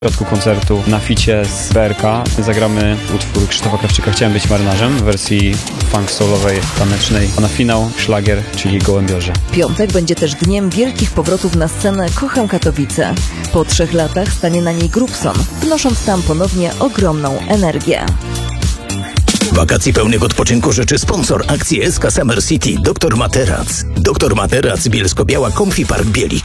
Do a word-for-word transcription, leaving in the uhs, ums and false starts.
W środku koncertu na ficie z B R K zagramy utwór Krzysztofa Krawczyka „Chciałem być marynarzem” w wersji funk soulowej, tanecznej, a na finał szlagier, czyli Gołębiorze. Piątek będzie też dniem wielkich powrotów na scenę Kocham Katowice. Po trzech latach stanie na niej Grubson, wnosząc tam ponownie ogromną energię. Wakacji pełnych odpoczynku życzy sponsor akcji S K Summer City, Doktor Materac. Doktor Materac, Bielsko-Biała, Comfy Park Bielik.